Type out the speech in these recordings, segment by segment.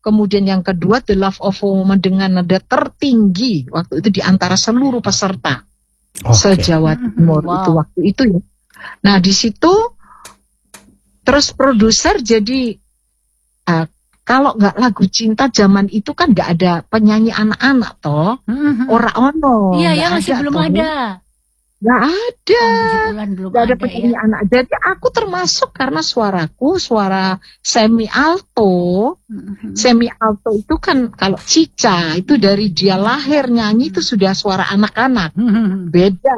Kemudian yang kedua, The Love of a Woman dengan nada tertinggi waktu itu di antara seluruh peserta se-Jawa Timur itu waktu itu ya. Nah di situ terus produser jadi kalau nggak lagu cinta zaman itu kan nggak ada penyanyi anak-anak toh, ora ono. Iya ya, masih belum ada. Nggak ada, belum nggak ada penyanyi anak. Jadi aku termasuk karena suaraku suara semi alto. Semi alto itu kan kalau Cica itu dari dia lahir nyanyi itu sudah suara anak-anak. Beda.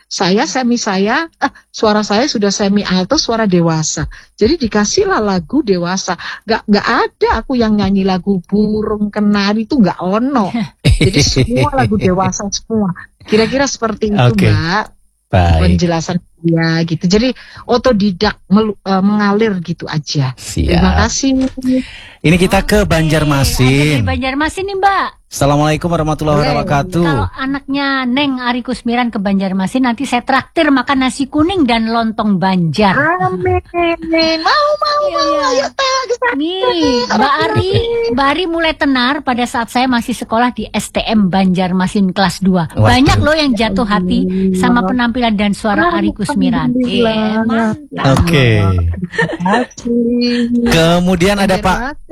Suara saya sudah semi alto, suara dewasa. Jadi dikasihlah lagu dewasa. Nggak ada aku yang nyanyi lagu burung kenari itu nggak ono. Jadi semua lagu dewasa semua. Kira-kira seperti itu, Mbak. Penjelasan dia gitu. Jadi otodidak mengalir gitu aja. Siap. Terima kasih. Ini kita ke Banjarmasin. Banjarmasin nih, Mbak. Assalamualaikuum warahmatullahi wabarakatuh. Kalau anaknya Neng Ari Kusmiran ke Banjarmasin, nanti saya traktir makan nasi kuning dan lontong Banjar. Amin. Mau. Ayo nih, Mbak Ari mulai tenar pada saat saya masih sekolah di STM Banjarmasin kelas 2. Banyak loh yang jatuh hati sama penampilan dan suara Ari Kusmiran. Oke. Kemudian ada Pak.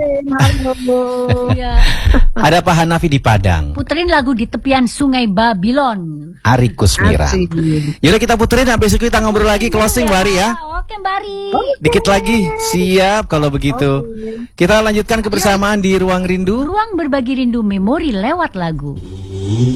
Ada Pak Hanafi di Padang. Puterin lagu Di Tepian Sungai Babylon. Ari Kusmiran. Yaudah kita puterin, habis itu kita ngobrol lagi closing Mbak Ari ya. Oke Mbak Ari. Dikit lagi, siap kalau begitu. Kita lanjutkan kebersamaan di Ruang Rindu. Ruang berbagi rindu memori lewat lagu.